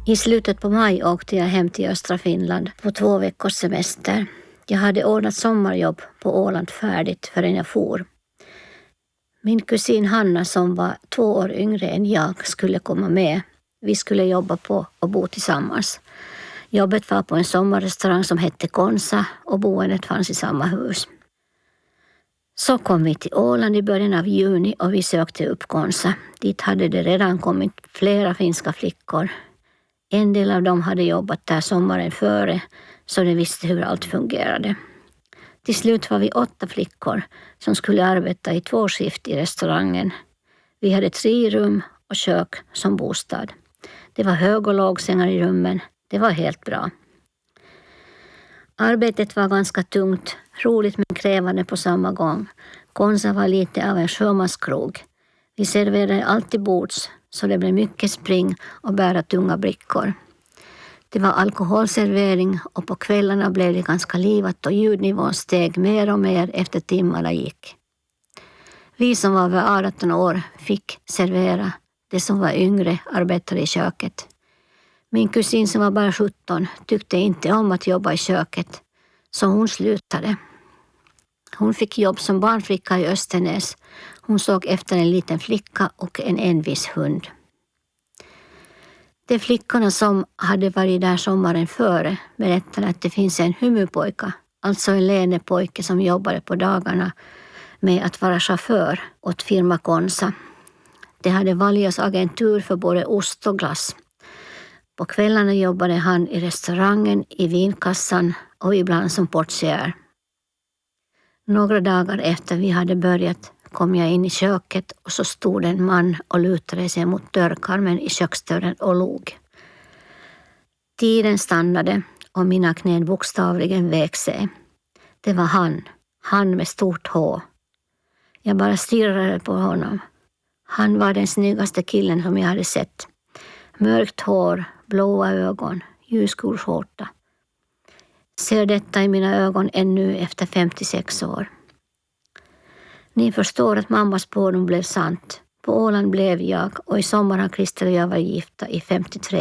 I slutet på maj åkte jag hem till östra Finland på 2 veckors semester. Jag hade ordnat sommarjobb på Åland färdigt förrän jag for. Min kusin Hanna som var 2 år yngre än jag skulle komma med. Vi skulle jobba på och bo tillsammans. Jobbet var på en sommarrestaurang som hette Konsa och boendet fanns i samma hus. Så kom vi till Åland i början av juni och vi sökte upp Konsa. Dit hade det redan kommit flera finska flickor. En del av dem hade jobbat där sommaren före så de visste hur allt fungerade. Till slut var vi 8 flickor som skulle arbeta i 2 skift i restaurangen. Vi hade 3 rum och kök som bostad. Det var hög- och lågsängar i rummen. Det var helt bra. Arbetet var ganska tungt, roligt men krävande på samma gång. Konsa var lite av en sjömanskrog. Vi serverade alltid bords så det blev mycket spring och bära tunga brickor. Det var alkoholservering och på kvällarna blev det ganska livat och ljudnivån steg mer och mer efter timmarna gick. Vi som var över 18 år fick servera. De som var yngre arbetade i köket. Min kusin som var bara 17 tyckte inte om att jobba i köket, så hon slutade. Hon fick jobb som barnflicka i Östernäs. Hon såg efter en liten flicka och en envis hund. De flickorna som hade varit där sommaren före berättade att det finns en humupojka, alltså en länepojke som jobbade på dagarna med att vara chaufför åt firma Konsa. De hade Valjos agentur för både ost och glass. På kvällarna jobbade han i restaurangen, i vinkassan och ibland som portier. Några dagar efter vi hade börjat kom jag in i köket och så stod en man och lutade sig mot dörrkarmen i köksdörren och log. Tiden stannade och mina knän bokstavligen vek sig. Det var han med stort H. Jag bara stirrade på honom. Han var den snyggaste killen som jag hade sett. Mörkt hår, blåa ögon, ljusgul skjorta. Ser detta i mina ögon ännu efter 56 år. Ni förstår att mammas spårdom blev sant. På Åland blev jag och i sommar har Christer och jag varit gifta i 53